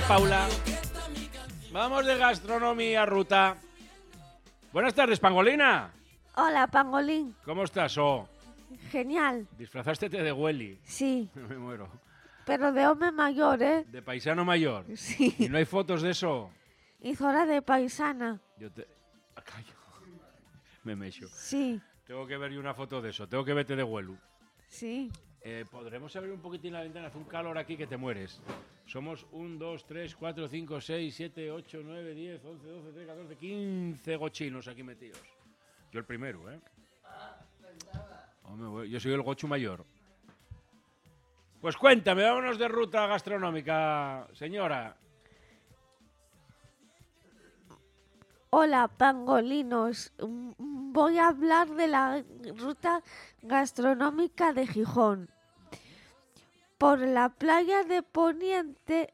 Paula. Vamos de gastronomía, Ruta. Buenas tardes, Pangolina. Hola, Pangolín. ¿Cómo estás, Genial. Disfrazaste de Welly. Sí, Me muero. pero de hombre mayor, ¿eh? De paisano mayor. Sí. ¿Y no hay fotos de eso? Hizo hora de paisana. Yo te... Callo. Me mecho. Sí, Tengo que ver yo una foto de eso. Tengo que verte de Huelu. sí. ¿Podremos abrir un poquitín la ventana? Hace un calor aquí que te mueres. Somos 1, 2, 3, 4, 5, 6, 7, 8, 9, 10, 11, 12, 13, 14, 15 gochinos aquí metidos. Yo el primero, ¿eh? Hombre, yo soy el gochu mayor. Pues cuéntame, vámonos de ruta gastronómica, señora. Hola, pangolinos. Voy a hablar de la ruta gastronómica de Gijón. Por la playa de Poniente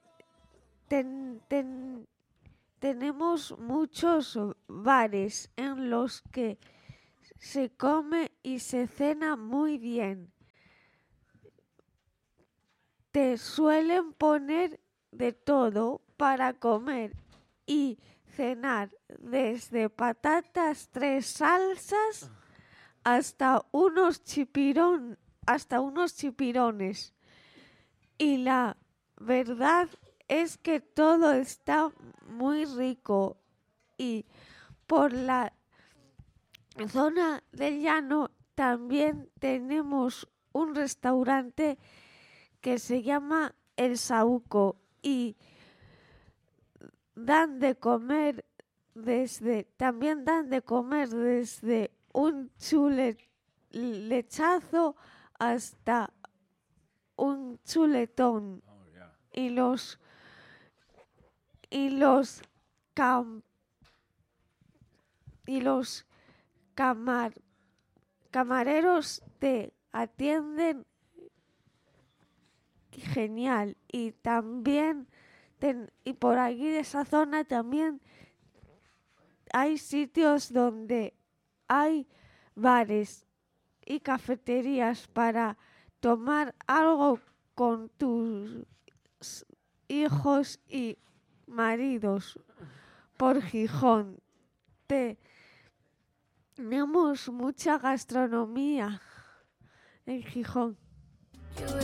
tenemos muchos bares en los que se come y se cena muy bien. Te suelen poner de todo para comer y cenar, desde patatas 3 salsas hasta unos chipirones. Y la verdad es que todo está muy rico. Y por la zona del llano también tenemos un restaurante que se llama El Saúco y también dan de comer desde un lechazo hasta un chuletón. Y los camareros te atienden genial. Y también y por aquí de esa zona también hay sitios donde hay bares y cafeterías para tomar algo con tus hijos y maridos. Por Gijón tenemos mucha gastronomía en Gijón.